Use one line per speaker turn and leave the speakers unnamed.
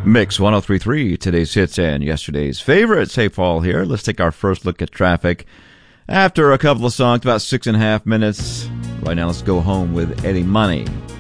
Mix 1033, today's hits and yesterday's favorites. Hey, Paul here. Let's take our first look at traffic. After a couple of songs, about 6.5 minutes. Right now, let's go home with Eddie Money.